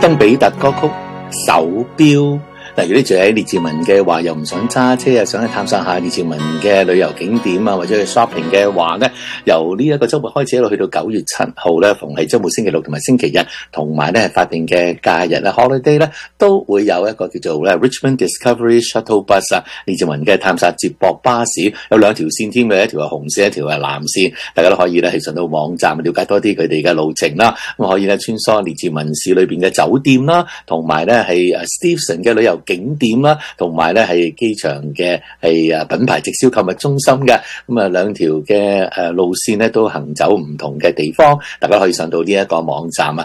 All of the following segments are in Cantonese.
登比特歌曲手錶。嗱，如果你住喺列治文嘅話，又唔想揸車啊，想去探索下列治文嘅旅遊景點啊，或者去 shopping 嘅話咧，由呢一個週末開始一路去到9月7號咧，逢係週末星期六同埋星期日，同埋咧係法定嘅假日啦 holiday 咧，都會有一個叫做咧 Richmond Discovery Shuttle Bus 啊，列治文嘅探索接駁巴士，有兩條線添嘅，一條係紅線，一條係藍線，大家都可以咧係上到網站了解多啲佢哋嘅路程啦，咁可以咧穿梭列治文市裏邊嘅酒店啦，同埋咧係Steveston 嘅旅遊景點啦，同埋咧係機場嘅係品牌直銷購物中心嘅，咁啊兩條嘅路線咧都行走唔同嘅地方，大家可以上到呢一個網站啊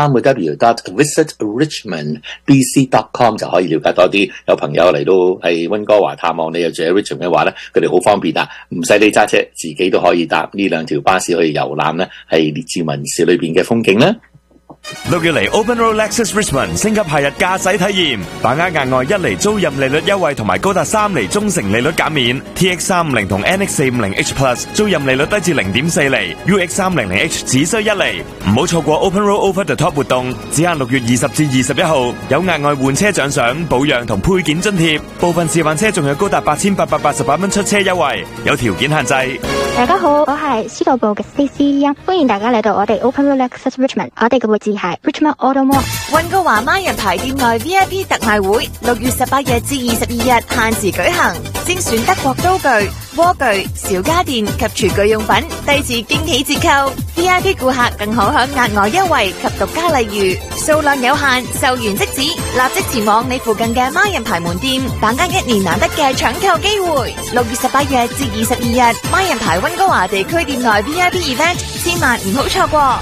，www.visitRichmondBC.com 就可以了解多啲。有朋友嚟到係溫哥華探望你，又住喺 Richmond 嘅話咧，佢哋好方便啊，唔使你揸車，自己都可以搭呢兩條巴士去遊覽咧，係列治文市裏邊嘅風景啦。 6月嚟 Open Road Lexus Richmond 升級夏日駕駛體驗，把握額外1厘租賃利率優惠同埋高達3厘中成利率減免。TX350 同 NX450H Plus 租賃利率低至 0.4 厘 ，UX300H 只需1厘。唔好錯過 Open Road Over the Top 活動，只限6月20至21號，有額外換車獎賞、保養同配件津貼，部分示範車仲有高達8888蚊出車優惠，有條件限制。 大家好，我係司徒部嘅 CC， 歡迎大家嚟到我哋 Open Road Lexus Richmond， 我哋嘅位置係 Richmond Auto Mall。 溫哥華孖人牌店內 VIP 特賣會6月18日至22日限時舉行，精選德國刀具、鍋具、小家電及廚具用品，低至驚喜折扣。VIP 顧客更可享額外優惠及獨家禮遇，數量有限，售完即止，立即前往你附近嘅孖人牌門店，把握1年難得嘅搶購機會。6月18日至22日，孖人牌溫哥華地區店內 VIP event， 千萬唔好錯過。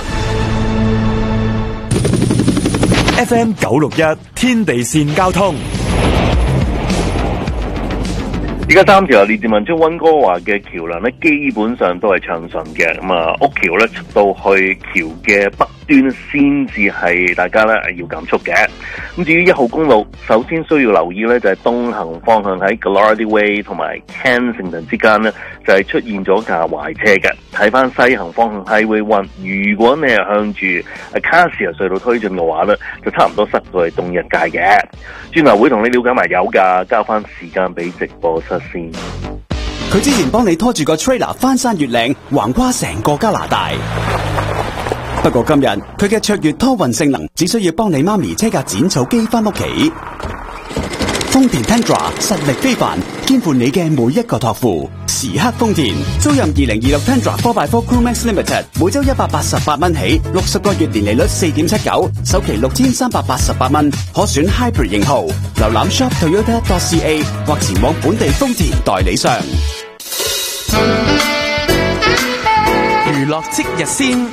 FM 961天地線交通。 而家3條列治文出溫哥華嘅橋梁咧，基本上都係暢順嘅。咁啊，屋橋咧出到去橋嘅北端先至係大家咧要減速嘅。咁至於1號公路，首先需要留意咧就係東行方向喺 Gallardi Way 同埋 Kensington 之間咧就係出現咗架壞車嘅。睇翻西行方向 Highway 1，如果你係向住卡士亞隧道推進嘅話咧，就差唔多塞到去東一街嘅。轉頭會同你了解埋有價，交翻時間俾直播室先。 佢之前幫你拖住個 trailer 翻山越嶺，橫跨成個加拿大。不過今日佢嘅卓越拖運性能，只需要幫你媽咪車架剪草機翻屋企。豐田 Tundra 實力非凡，肩負你嘅每一個託付。時刻豐田租賃2026 Tundra 4x4 Crewmax Limited， 每周188蚊起，60個月年利率 4.79%， 首期6388蚊，可選 Hybrid 型號。瀏覽 shop.toyota.ca 或前往本地豐田代理商。 娛樂即日先。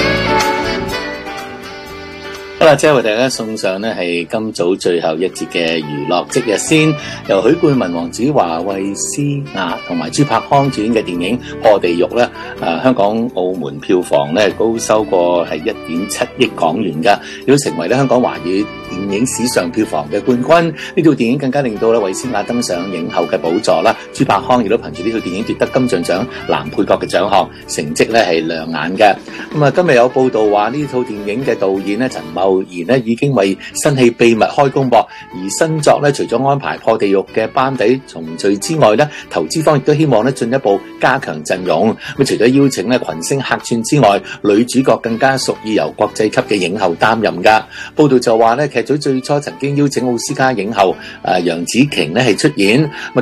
好啦，即係為大家送上呢係今早最後一節嘅娛樂即日先，由許冠文、黃子華、衛詩雅同埋朱柏康主演嘅電影《破地獄》咧，香港、澳門票房咧高收過係1.7億港元噶，亦都成為咧香港華語電影史上票房嘅冠軍。呢套電影更加令到咧衛詩雅登上影后嘅寶座啦，朱柏康亦都憑住呢套電影奪得金像獎男配角嘅獎項，成績咧係亮眼嘅。咁啊，今日有報道話呢套電影嘅導演咧陳茂然咧已經為新戲秘密開工噃，而新作咧除咗安排破地獄嘅班底重聚之外咧，投資方亦都希望咧進一步加強陣容。咁除咗邀請咧群星客串之外，女主角更加屬意由國際級嘅影后擔任噶。報道就話咧劇組最初曾經邀請奧斯卡影后楊紫瓊咧係出演。